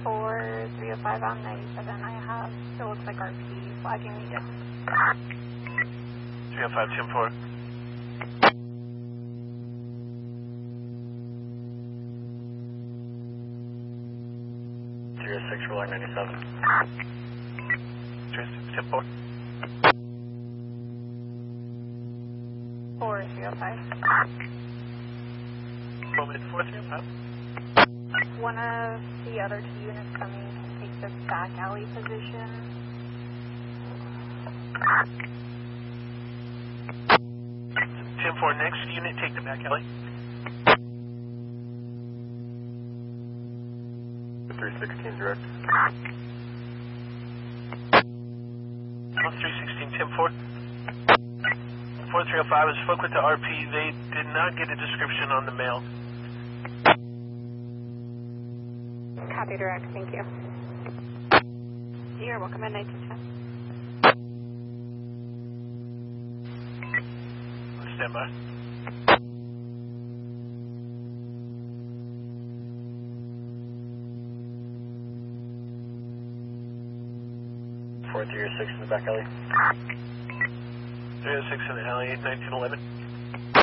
For 305 on 97, I have, it looks like RP flagging me down. 305, 10-4. 306, rolling 97. 306, 10-4. 4305. Moment 4305. One of the other two units coming can take the back alley position. 10-4, next unit, take the back alley. 316 direct. 316, 10-4. 4305, I spoke with the RP. They did not get a description on the mail. Copy direct, thank you. You're welcome at 1910. Stand by. Four 306 in the back alley. 306 in the alley, 1911.